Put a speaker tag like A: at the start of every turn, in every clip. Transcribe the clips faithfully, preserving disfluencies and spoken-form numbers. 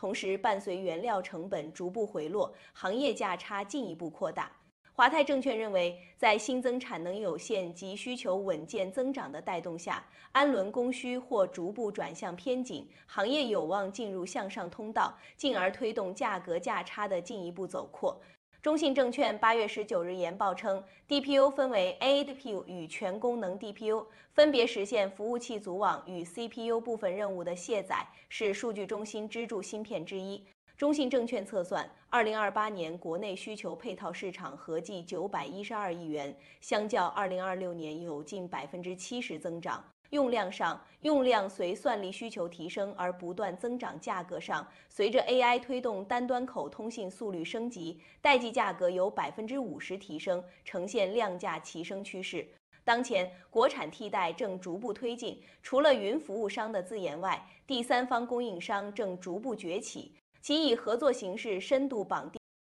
A: 同时伴随原料成本逐步回落，行业价差进一步扩大。华泰证券认为，在新增产能有限及需求稳健增长的带动下，氨纶供需或逐步转向偏紧，行业有望进入向上通道，进而推动价格价差的进一步走扩。中信证券八月十九日研报称 ，D P U 分为 A A D P U 与全功能 D P U， 分别实现服务器组网与 C P U 部分任务的卸载，是数据中心支柱芯片之一。中信证券测算，二零二八年国内需求配套市场合计九百一十二亿元，相较二零二六年有近百分之七十增长。用量上，用量随算力需求提升而不断增长；价格上，随着 A I 推动单端口通信速率升级，代际价格有百分之五十提升，呈现量价齐升趋势。当前，国产替代正逐步推进，除了云服务商的自研外，第三方供应商正逐步崛起。其以合作形式深度绑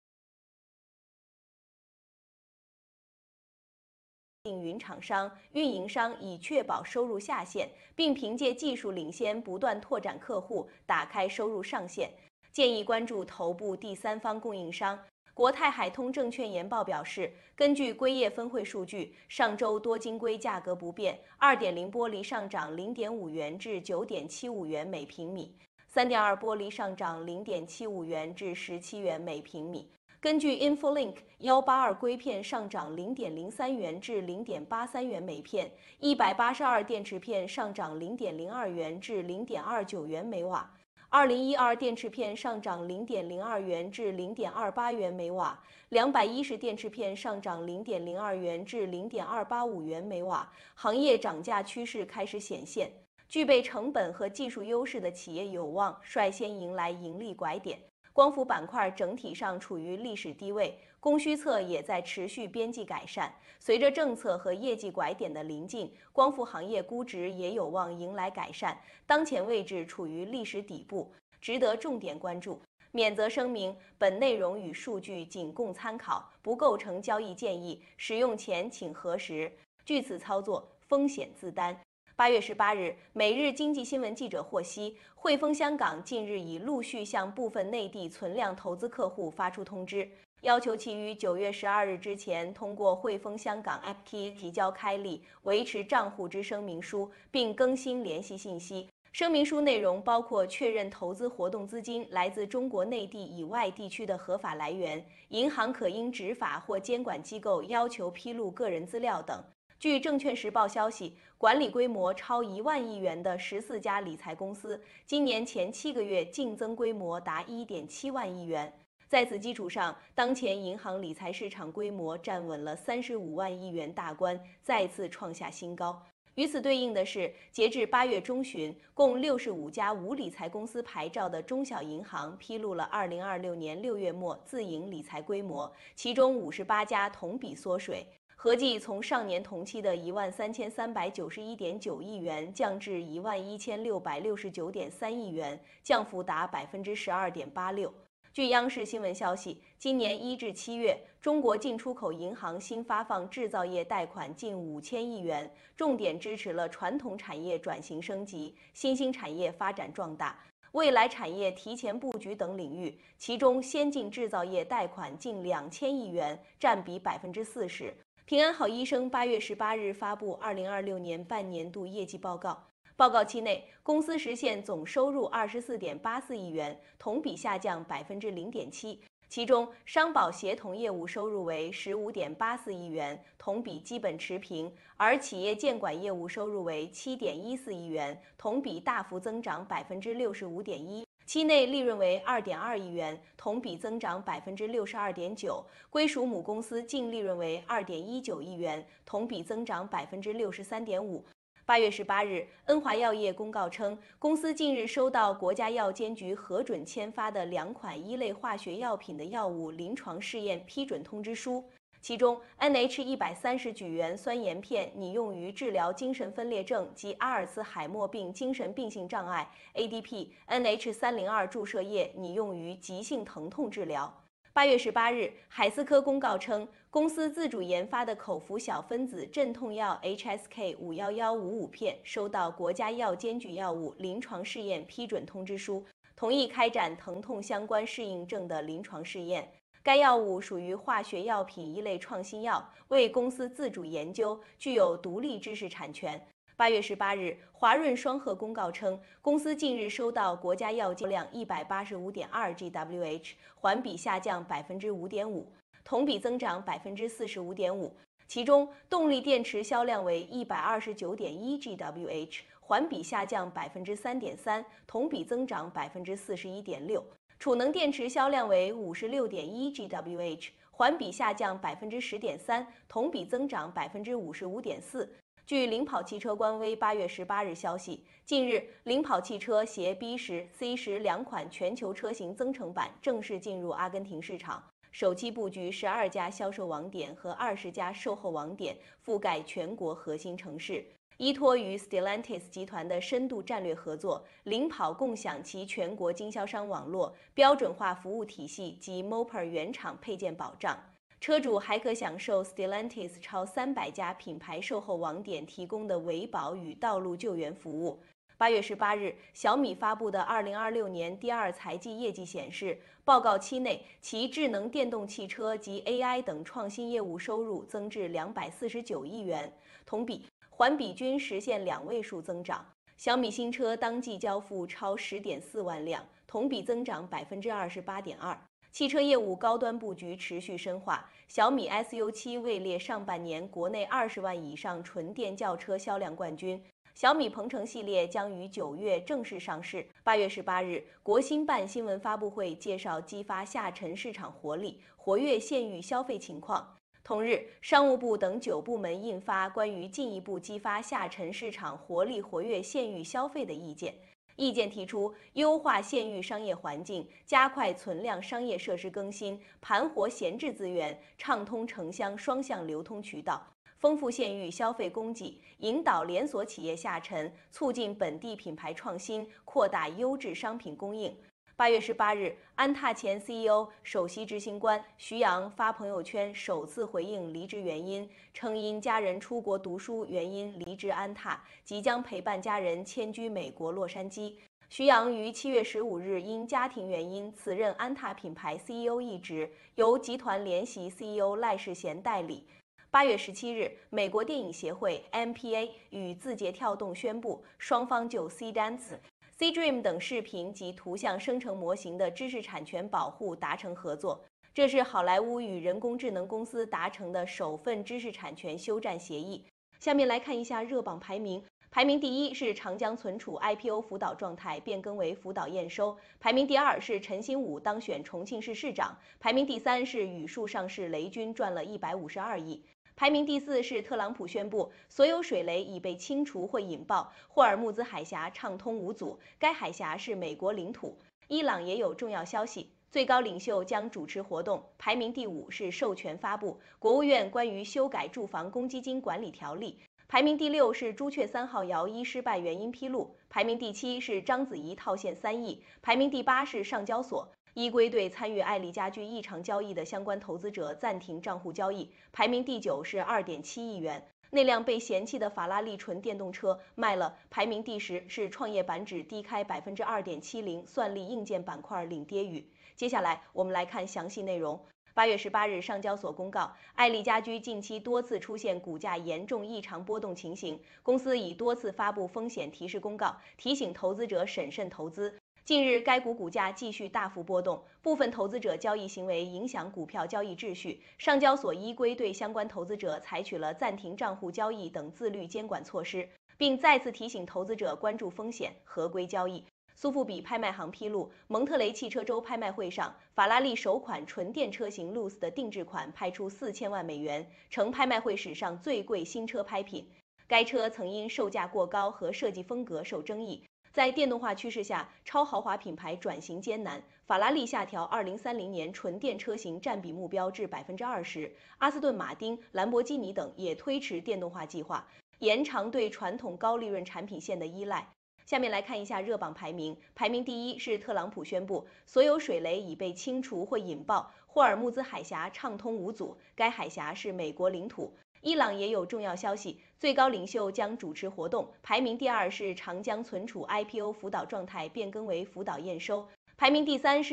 A: 定云厂商、运营商，以确保收入下限，并凭借技术领先不断拓展客户，打开收入上限。建议关注头部第三方供应商。国泰海通证券研报表示，根据硅业分会数据，上周多晶硅价格不变， 二点零 玻璃上涨 零点五元至 九点七五元每平米。三点二 玻璃上涨 零点七五元至十七元每平米。根据 InfoLink， 一八二硅片上涨 零点零三元至 零点八三元每片，一百八十二电池片上涨 零点零二元至 零点二九元每瓦，二零一二电池片上涨 零点零二元至 零点二八元每瓦，两百一十电池片上涨 零点零二元至 零点二八五元每瓦，行业涨价趋势开始显现。具备成本和技术优势的企业有望率先迎来盈利拐点。光伏板块整体上处于历史低位，供需侧也在持续边际改善。随着政策和业绩拐点的临近，光伏行业估值也有望迎来改善，当前位置处于历史底部，值得重点关注。免责声明：本内容与数据仅供参考，不构成交易建议，使用前请核实。据此操作，风险自担。八月十八日，每日经济新闻记者获悉，汇丰香港近日已陆续向部分内地存量投资客户发出通知，要求其于九月十二日之前通过汇丰香港 A P P 提交开立、维持账户之声明书，并更新联系信息。声明书内容包括确认投资活动资金来自中国内地以外地区的合法来源，银行可因执法或监管机构要求披露个人资料等。据证券时报消息，管理规模超一万亿元的十四家理财公司，今年前七个月净增规模达 一点七万亿元。在此基础上，当前银行理财市场规模站稳了三十五万亿元大关，再次创下新高。与此对应的是，截至八月中旬，共六十五家无理财公司牌照的中小银行披露了二零二六年六月末自营理财规模，其中五十八家同比缩水。合计从上年同期的一万三千三百九十一点九亿元降至一万一千六百六十九点三亿元，降幅达百分之十二点八六。据央视新闻消息，今年一至七月，中国进出口银行新发放制造业贷款近五千亿元，重点支持了传统产业转型升级、新兴产业发展壮大、未来产业提前布局等领域，其中先进制造业贷款近两千亿元，占比百分之四十。平安好医生八月十八日发布二零二六年半年度业绩报告。报告期内，公司实现总收入二十四点八四亿元，同比下降百分之零点七。其中，商保协同业务收入为十五点八四亿元，同比基本持平；而企业监管业务收入为七点一四亿元，同比大幅增长百分之六十五点一。期内利润为二点二亿元，同比增长百分之六十二点九，归属母公司净利润为二点一九亿元，同比增长百分之六十三点五。八月十八日，恩华药业公告称，公司近日收到国家药监局核准签发的两款一类化学药品的药物临床试验批准通知书。其中 N H 一百三十举元酸盐片拟用于治疗精神分裂症及阿尔茨海默病精神病性障碍 A D P N H 三零二注射液拟用于急性疼痛治疗。八月十八日，海思科公告称，公司自主研发的口服小分子镇痛药 H S K 五一一五五片收到国家药监局药物临床试验批准通知书。 同意开展疼痛相关适应症的临床试验。该药物属于化学药品一类创新药，为公司自主研究，具有独立知识产权。八月十八日，华润双鹤公告称，公司近日收到国家药监量一百八十五点二 G W H， 环比下降百分之五点五，同比增长百分之四十五点五。其中，动力电池销量为一百二十九点一 G W H， 环比下降百分之三点三，同比增长百分之四十一点六。储能电池销量为五十六点一 G W H， 环比下降百分之十点三，同比增长百分之五十五点四。据领跑汽车官微八月十八日消息，近日，领跑汽车携 B 十、C 十两款全球车型增程版正式进入阿根廷市场，首期布局十二家销售网点和二十家售后网点，覆盖全国核心城市。依托于 Stellantis 集团的深度战略合作，领跑共享其全国经销商网络、标准化服务体系及 Mopar 原厂配件保障。车主还可享受 Stellantis 超三百家品牌售后网点提供的维保与道路救援服务。八月十八日，小米发布的二零二六年第二财季业绩显示，报告期内其智能电动汽车及 A I 等创新业务收入增至两百四十九亿元，同比、环比均实现两位数增长。小米新车当季交付超十点四万辆，同比增长百分之二十八点二。汽车业务高端布局持续深化，小米 S U 七位列上半年国内二十万以上纯电轿车销量冠军。小米鹏程系列将于九月正式上市。八月十八日，国新办新闻发布会介绍激发下沉市场活力、活跃县域消费情况。同日，商务部等九部门印发关于进一步激发下沉市场活力、活跃县域消费的意见。意见提出，优化县域商业环境，加快存量商业设施更新，盘活闲置资源，畅通城乡双向流通渠道，丰富县域消费供给，引导连锁企业下沉，促进本地品牌创新，扩大优质商品供应。八月十八日，安踏前 C E O、首席执行官徐阳发朋友圈首次回应离职原因，称因家人出国读书原因离职安踏，即将陪伴家人迁居美国洛杉矶。徐阳于七月十五日因家庭原因辞任安踏品牌 C E O 一职，由集团联席 C E O 赖世贤代理。八月十七日，美国电影协会 M P A 与字节跳动宣布，双方就 C Dance、C-Dream 等视频及图像生成模型的知识产权保护达成合作。这是好莱坞与人工智能公司达成的首份知识产权休战协议。下面来看一下热榜排名。排名第一是长江存储 I P O 辅导状态变更为辅导验收，排名第二是陈新武当选重庆市市长，排名第三是宇树上市雷军赚了一百五十二亿。排名第四是特朗普宣布所有水雷已被清除或引爆，霍尔木兹海峡畅通无阻，该海峡是美国领土。伊朗也有重要消息，最高领袖将主持活动。排名第五是授权发布国务院关于修改住房公积金管理条例。排名第六是朱雀三号摇一失败原因披露。排名第七是章子怡套现三亿。排名第八是上交所。依规对参与爱丽家居异常交易的相关投资者暂停账户交易。排名第九是 二点七亿元。那辆被嫌弃的法拉利纯电动车卖了。排名第十是创业板指低开 百分之二点七零， 算力硬件板块领跌雨。接下来我们来看详细内容。八月十八日，上交所公告，爱丽家居近期多次出现股价严重异常波动情形，公司已多次发布风险提示公告，提醒投资者审慎投资。近日，该股股价继续大幅波动，部分投资者交易行为影响股票交易秩序。上交所依规对相关投资者采取了暂停账户交易等自律监管措施，并再次提醒投资者关注风险，合规交易。苏富比拍卖行披露，蒙特雷汽车周拍卖会上，法拉利首款纯电车型 Luce 的定制款拍出四千万美元，成拍卖会史上最贵新车拍品。该车曾因售价过高和设计风格受争议。在电动化趋势下，超豪华品牌转型艰难。法拉利下调二零三零年纯电车型占比目标至百分之二十，阿斯顿马丁、兰博基尼等也推迟电动化计划，延长对传统高利润产品线的依赖。下面来看一下热榜排名，排名第一是特朗普宣布所有水雷已被清除或引爆，霍尔木兹海峡畅通无阻，该海峡是美国领土。 伊朗也有重要消息，最高领袖将主持活动，排名第二是长江存储 I P O 辅导状态变更为辅导验收，排名第三是。